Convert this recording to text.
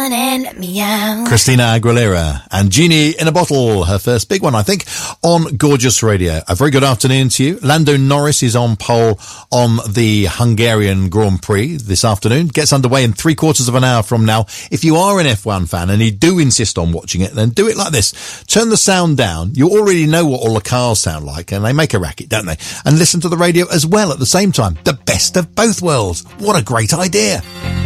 Christina Aguilera and Genie in a Bottle, her first big one, I think, on Gorgeous Radio. A very good afternoon to you. Lando Norris is on pole on the Hungarian Grand Prix this afternoon. Gets underway in 3/4 of an hour from now. If you are an F1 fan and you do insist on watching it, then do it like this. Turn the sound down. You already know what all the cars sound like, and they make a racket, don't they? And listen to the radio as well at the same time. The best of both worlds. What a great idea.